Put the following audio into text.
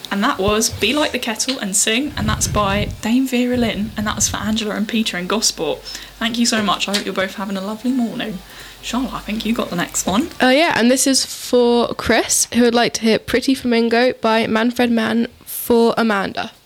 And that was Be Like the Kettle and Sing, and that's by Dame Vera Lynn, and that was for Angela and Peter in Gosport. Thank you so much. I hope you're both having a lovely morning. Charlotte, I think you got the next one. Yeah, and this is for Chris, who would like to hear Pretty Flamingo by Manfred Mann for Amanda.